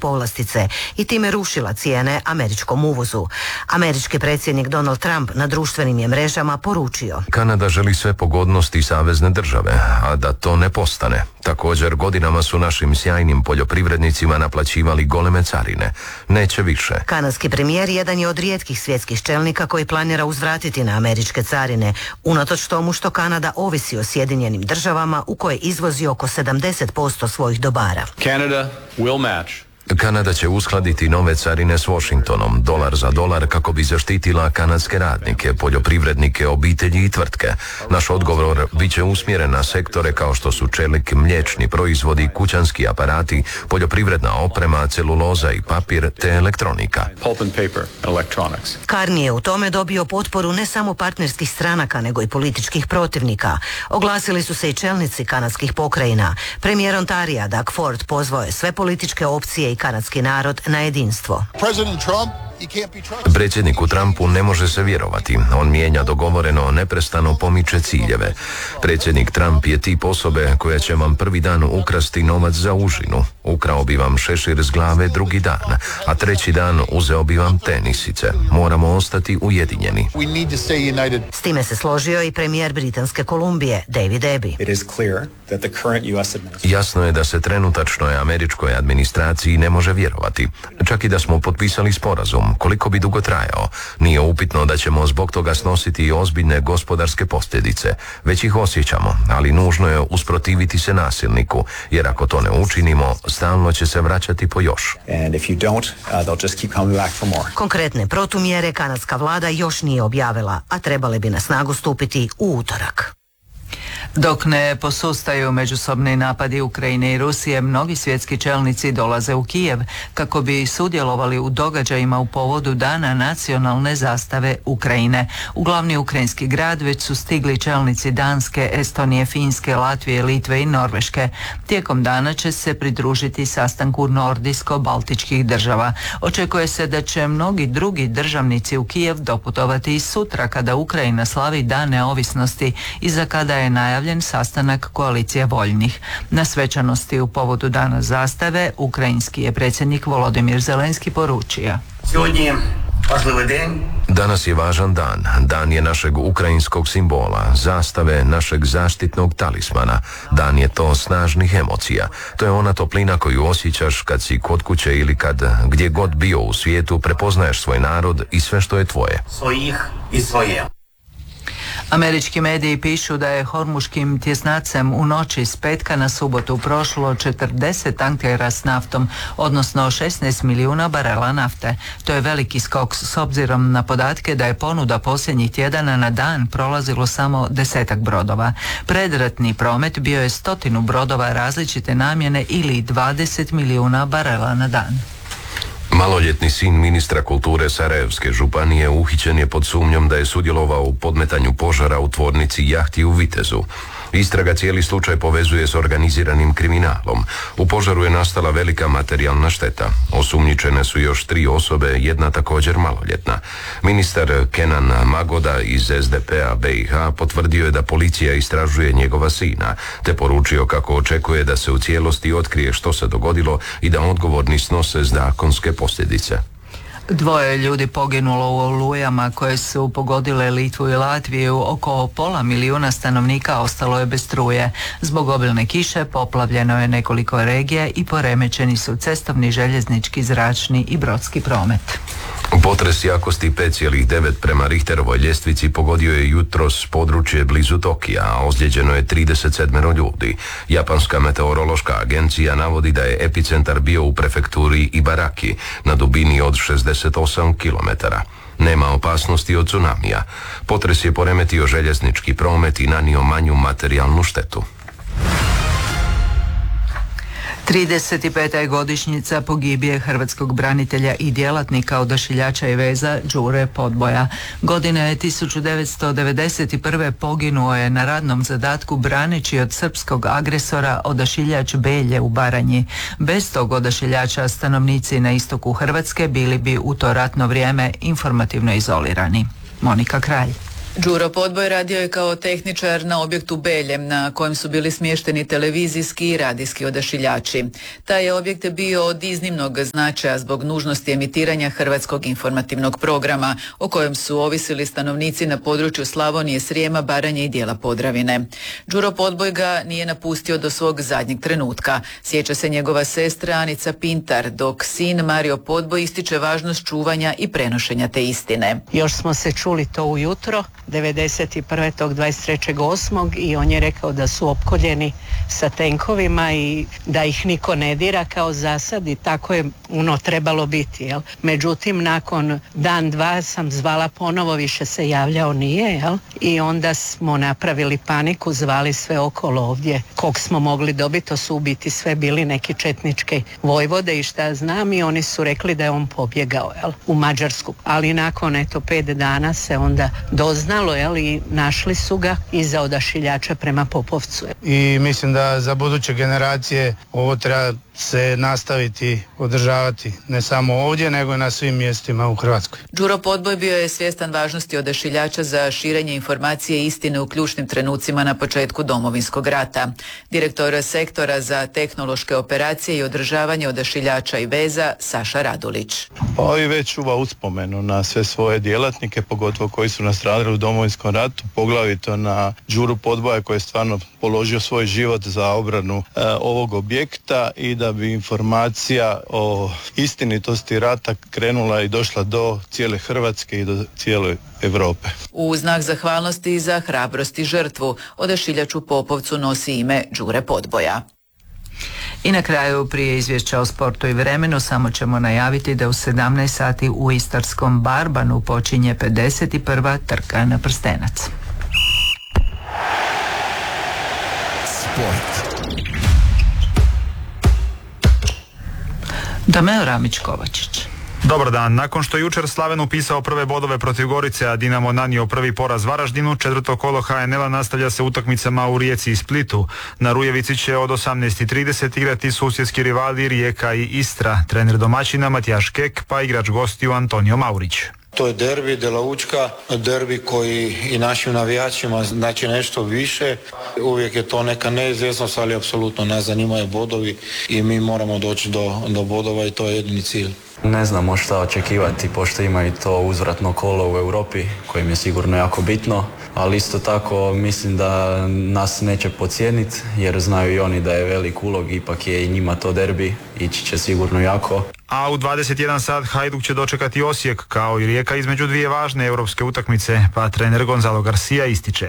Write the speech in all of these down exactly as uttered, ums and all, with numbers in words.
povlastice i time rušila cijene američkom uvozu. Američki predsjednik Donald Trump na društvenim je mrežama poručio: Kanada želi sve pogodnosti savezne države, a da to ne postane. Također godinama su našim sjajnim poljoprivrednicima naplaćivali goleme carine. Neće više. Kanadski premijer jedan je od rijetkih svjetskih čelnika koji planira uzvratiti na američke carine, unatoč tomu što Kanada ovisi o Sjedinjenim državama u koje izvozi oko sedamdeset posto svojih dobara. Canada will match. Kanada će uskladiti nove carine s Washingtonom, dolar za dolar, kako bi zaštitila kanadske radnike, poljoprivrednike, obitelji i tvrtke. Naš odgovor bit će usmjeren na sektore kao što su čelik, mliječni proizvodi, kućanski aparati, poljoprivredna oprema, celuloza i papir te elektronika. Pulp and paper, electronics. Carney je u tome dobio potporu ne samo partnerskih stranaka, nego i političkih protivnika. Oglasili su se i čelnici kanadskih pokrajina. Premijer Ontarija Doug Ford pozvao je sve političke opcije i kanadski narod na jedinstvo. Predsjedniku Trumpu ne može se vjerovati. On mijenja dogovoreno, neprestano pomiče ciljeve. Predsjednik Trump je tip osobe koja će vam prvi dan ukrasti novac za užinu. Ukrao bi vam šešir s glave drugi dan, a treći dan uzeo bi vam tenisice. Moramo ostati ujedinjeni. S time se složio i premijer Britanske Kolumbije, David Eby. Jasno je da se trenutačnoj američkoj administraciji ne može vjerovati. Čak i da smo potpisali sporazum, koliko bi dugo trajao, nije upitno da ćemo zbog toga snositi i ozbiljne gospodarske posljedice. Već ih osjećamo, ali nužno je usprotiviti se nasilniku, jer ako to ne učinimo, stalno će se vraćati po još. Konkretne protumjere kanadska vlada još nije objavila, a trebale bi na snagu stupiti u utorak. Dok ne posustaju međusobni napadi Ukrajine i Rusije, mnogi svjetski čelnici dolaze u Kijev kako bi sudjelovali u događajima u povodu Dana nacionalne zastave Ukrajine. U glavni ukrajinski grad već su stigli čelnici Danske, Estonije, Finske, Latvije, Litve i Norveške. Tijekom dana će se pridružiti sastanku nordijsko-baltičkih država. Očekuje se da će mnogi drugi državnici u Kijev doputovati i sutra kada Ukrajina slavi Dan neovisnosti i za kada je najavljen sastanak koalicije voljnih. Na svečanosti u povodu Dana zastave ukrajinski je predsjednik Volodimir Zelenski poručio: Danas je važan dan. Dan je našeg ukrajinskog simbola, zastave, našeg zaštitnog talismana. Dan je to snažnih emocija. To je ona toplina koju osjećaš kad si kod kuće ili kad gdje god bio u svijetu prepoznaješ svoj narod i sve što je tvoje. Svojih i svoje. Američki mediji pišu da je hormuškim tjesnacem u noći s petka na subotu prošlo četrdeset tankera s naftom, odnosno šesnaest milijuna barela nafte. To je veliki skok s obzirom na podatke da je ponuda posljednjih tjedana na dan prolazilo samo desetak brodova. Predratni promet bio je stotinu brodova različite namjene ili dvadeset milijuna barela na dan. Maloljetni sin ministra kulture Sarajevske županije uhićen je pod sumnjom da je sudjelovao u podmetanju požara u tvornici jahti u Vitezu. Istraga cijeli slučaj povezuje s organiziranim kriminalom. U požaru je nastala velika materijalna šteta. Osumnjičene su još tri osobe, jedna također maloljetna. Ministar Kenan Magoda iz S D P-a B i H potvrdio je da policija istražuje njegova sina, te poručio kako očekuje da se u cijelosti otkrije što se dogodilo i da odgovorni snose zakonske posljedice. Dvoje ljudi poginulo u olujama koje su pogodile Litvu i Latviju. Oko pola milijuna stanovnika ostalo je bez struje. Zbog obilne kiše poplavljeno je nekoliko regija i poremećeni su cestovni, željeznički, zračni i brodski promet. Potres jakosti pet zarez devet prema Richterovoj ljestvici pogodio je jutros područje blizu Tokija, a ozlijeđeno je trideset sedam ljudi. Japanska meteorološka agencija navodi da je epicentar bio u prefekturi Ibaraki na dubini od šezdeset osam kilometara. Nema opasnosti od tsunamija. Potres je poremetio željeznički promet i nanio manju materijalnu štetu. trideset peta je godišnjica pogibije hrvatskog branitelja i djelatnika Odašiljača i veza Đure Podboja. Godine tisuću devetsto devedeset prve poginuo je na radnom zadatku braneći od srpskog agresora Odašiljač Belje u Baranji. Bez tog odašiljača stanovnici na istoku Hrvatske bili bi u to ratno vrijeme informativno izolirani. Monika Kralj. Đuro Podboj radio je kao tehničar na objektu Belje, na kojem su bili smješteni televizijski i radijski odašiljači. Taj je objekt bio od iznimnog značaja zbog nužnosti emitiranja hrvatskog informativnog programa, o kojem su ovisili stanovnici na području Slavonije, Srijema, Baranje i dijela Podravine. Đuro Podboj ga nije napustio do svog zadnjeg trenutka. Sjeća se njegova sestra Anica Pintar, dok sin Mario Podboj ističe važnost čuvanja i prenošenja te istine. Još smo se čuli to ujutro, devedeset prve dvadeset trećeg osmog i on je rekao da su opkoljeni sa tenkovima i da ih niko ne dira kao zasad i tako je ono trebalo biti. Jel? Međutim, nakon dan, dva sam zvala ponovo, više se javljao nije, jel? I onda smo napravili paniku, zvali sve okolo ovdje kog smo mogli dobiti, to su u biti sve bili neki četničke vojvode i šta znam i oni su rekli da je on pobjegao, jel? U Mađarsku. Ali nakon eto pet dana se onda doznalo, jel? I našli su ga iza odašiljača prema Popovcu. I mislim da za buduće generacije ovo treba se nastaviti održavati ne samo ovdje nego i na svim mjestima u Hrvatskoj. Đuro Podboj bio je svjestan važnosti odašiljača za širenje informacije i istine u ključnim trenucima na početku Domovinskog rata. Direktor sektora za tehnološke operacije i održavanje odašiljača i veza Saša Radulić. Pa i već čuva uspomenu na sve svoje djelatnike, pogotovo koji su nastradali u Domovinskom ratu, poglavito na Đuru Podboja koji je stvarno položio svoj život za obranu e, ovog objekta i da bi informacija o istinitosti rata krenula i došla do cijele Hrvatske i do cijele Europe. U znak zahvalnosti za hrabrost i žrtvu odašiljač u Popovcu nosi ime Đure Podboja. I na kraju, prije izvješća o sportu i vremenu, samo ćemo najaviti da u sedamnaest sati u istarskom Barbanu počinje pedeset prva trka na prstenac. Sport. Dameo Ramić-Kovačić. Dobar dan. Nakon što jučer Slaven upisao prve bodove protiv Gorice, a Dinamo nanio prvi poraz Varaždinu, četvrto kolo H N L-a nastavlja se utakmicama u Rijeci i Splitu. Na Rujevici će od osamnaest i trideset igrati susjedski rivali Rijeka i Istra. Trener domaćina Matijaš Kek, pa igrač gostiju Antonio Maurić. To je derbi de la Učka, derbi koji i našim navijačima znači nešto više. Uvijek je to neka neizvjesnost, ali apsolutno nas zanimaju bodovi i mi moramo doći do, do bodova i to je jedini cilj. Ne znamo šta očekivati, pošto ima i to uzvratno kolo u Europi, kojim je sigurno jako bitno, ali isto tako mislim da nas neće podcijeniti, jer znaju i oni da je velik ulog, ipak je i njima to derbi, ići će sigurno jako. A u dvadeset jedan sat Hajduk će dočekati Osijek, kao i Rijeka, između dvije važne europske utakmice, pa trener Gonzalo Garcia ističe.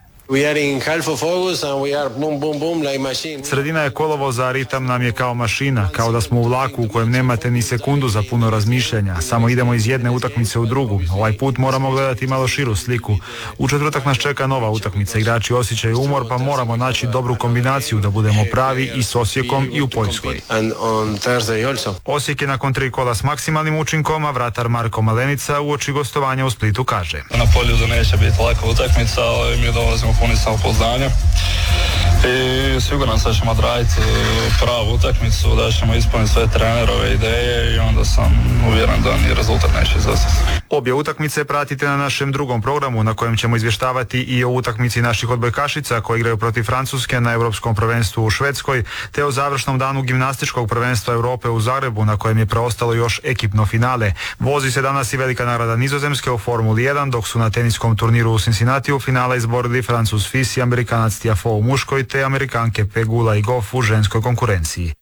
Sredina je kolovoza, a ritam nam je kao mašina, kao da smo u vlaku u kojem nemate ni sekundu za puno razmišljanja, samo idemo iz jedne utakmice u drugu. Ovaj put moramo gledati malo širu sliku. U četvrtak nas čeka nova utakmica, igrači osjećaju umor, pa moramo naći dobru kombinaciju da budemo pravi i s Osijekom i u Poljskoj. Osijek je nakon tri kola s maksimalnim učinkom, a vratar Marko Malenica uoči gostovanja u Splitu kaže: Na Poljudu neće biti laka utakmica, ali mi dolazimo puni samopouzdanja i siguran sam da ćemo odraditi pravu utakmicu, da ćemo ispuniti sve trenerove ideje i onda sam uvjeren da ni rezultat neće izostati. Obje utakmice pratite na našem drugom programu, na kojem ćemo izvještavati i o utakmici naših odbojkašica koji igraju protiv Francuske na Europskom prvenstvu u Švedskoj, te o završnom danu gimnastičkog prvenstva Europe u Zagrebu, na kojem je preostalo još ekipno finale. Vozi se danas i velika nagrada Nizozemske u Formuli jedan, dok su na teniskom turniru u Cincinnatiju finale izborili Francuz Fis i Amerikanac Tiafoe u muškoj, te Amerikanke Pegula i Goff u ženskoj konkurenciji.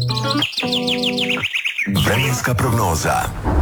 Vremenska prognoza.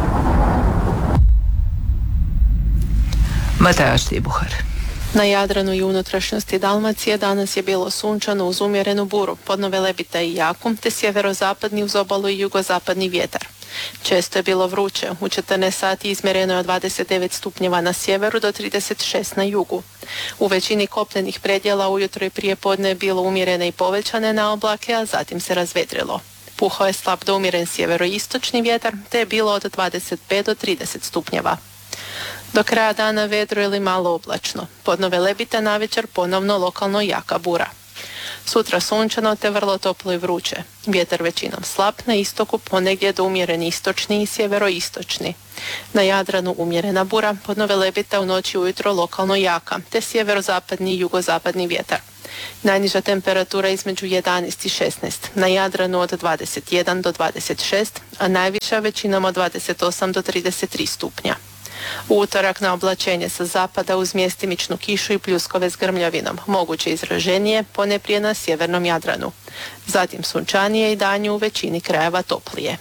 Mateja Štibuhar. Na Jadranu i unutrašnjosti Dalmacije danas je bilo sunčano uz umjerenu buru, podno Velebita i Jakum, te sjeverozapadni uz obalu i jugozapadni vjetar. Često je bilo vruće, u četrnaest sati izmjereno je od dvadeset devet stupnjeva na sjeveru do trideset šest na jugu. U većini kopnenih predjela ujutro i prije podne je bilo umjerene i povećane na oblake, a zatim se razvedrilo. Puhao je slab do umjeren sjeveroistočni vjetar, te je bilo od dvadeset pet do trideset stupnjeva. Do kraja dana vedro ili malo oblačno. Podno Velebita navečer ponovno lokalno jaka bura. Sutra sunčano te vrlo toplo i vruće. Vjetar većinom slab, na istoku ponegdje do umjereni istočni i sjeveroistočni. Na Jadranu umjerena bura, podno Velebita u noći ujutro lokalno jaka, te sjeverozapadni i jugozapadni vjetar. Najniža temperatura između jedanaest i šesnaest, na Jadranu od dvadeset jedan do dvadeset šest, a najviša većinom od dvadeset osam do trideset tri stupnja. U utorak na oblačenje sa zapada uz mjestimičnu kišu i pljuskove s grmljavinom, moguće izraženije ponajprije na sjevernom Jadranu. Zatim sunčanije i danju u većini krajeva toplije.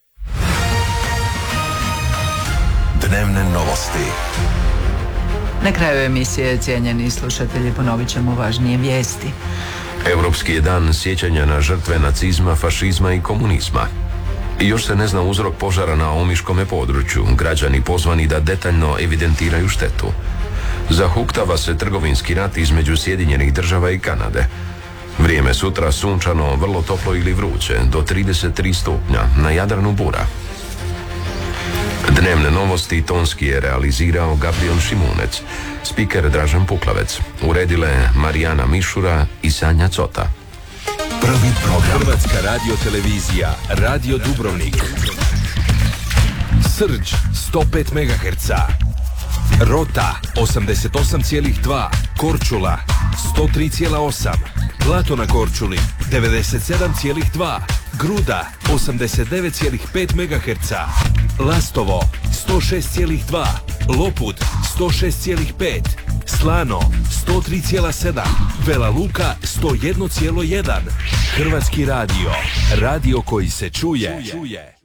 Dnevne novosti. Na kraju emisije, cijenjeni slušatelji, ponovit ćemo važnije vijesti. Europski je dan sjećanja na žrtve nacizma, fašizma i komunizma. I još se ne zna uzrok požara na omiškome području, građani pozvani da detaljno evidentiraju štetu. Zahuktava se trgovinski rat između Sjedinjenih država i Kanade. Vrijeme sutra sunčano, vrlo toplo ili vruće, do trideset tri stupnja, na Jadranu bura. Dnevne novosti tonski je realizirao Gabriel Šimunec, spiker Dražen Puklavec, uredile Marijana Mišura i Sanja Cota. Prvi program. Hrvatska radiotelevizija, Radio Dubrovnik. Srđ sto pet megaherca. Rota osamdeset osam zarez dva. Korčula sto tri zarez osam. Blato na Korčuli devedeset sedam zarez dva. Gruda osamdeset devet zarez pet megaherca. Lastovo sto šest zarez dva. Lopud sto šest zarez pet. Slano sto tri zarez sedam. Vela Luka sto jedan zarez jedan. Hrvatski radio. Radio koji se čuje.